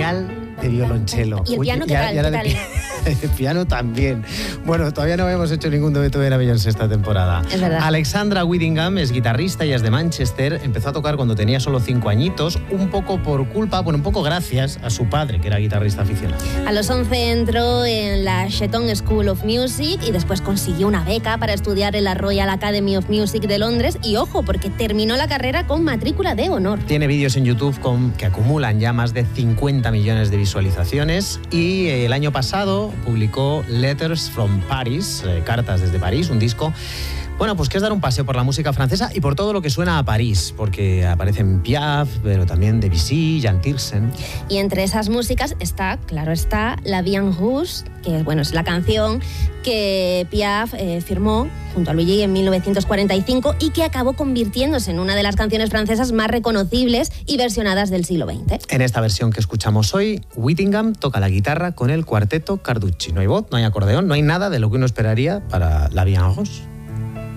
genial de violonchelo. ¿Y el piano qué tal? El piano también. Bueno, todavía no habíamos hecho ningún dueto de la Beyoncé esta temporada. Es verdad. Alexandra Whittingham es guitarrista y es de Manchester. Empezó a tocar cuando tenía solo 5 añitos, un poco por culpa, bueno, un poco gracias a su padre, que era guitarrista aficionado. A los 11 entró en la Shetton School of Music y después consiguió una beca para estudiar en la Royal Academy of Music de Londres y ojo, porque terminó la carrera con matrícula de honor. Tiene vídeos en YouTube que acumulan ya más de 50 millones de visualizaciones y el año pasado publicó Letters from Paris, Cartas desde París, un disco. Bueno, pues que es dar un paseo por la música francesa y por todo lo que suena a París, porque aparecen Piaf, pero también Debussy, Jan Tiersen. Y entre esas músicas está, claro está, La Vie en Rouge, que bueno, es la canción que Piaf firmó junto a Luigi en 1945 y que acabó convirtiéndose en una de las canciones francesas más reconocibles y versionadas del siglo XX. En esta versión que escuchamos hoy, Whittingham toca la guitarra con el cuarteto Carducci. No hay voz, no hay acordeón, no hay nada de lo que uno esperaría para La Vie en Rouge.